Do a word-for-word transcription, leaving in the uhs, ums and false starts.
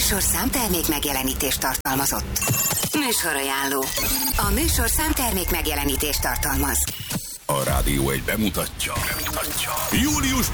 műsorszám termék megjelenítést tartalmazott. Műsorajánló. A műsorszám termék megjelenítést tartalmaz. A Rádió egy bemutatja. bemutatja. Július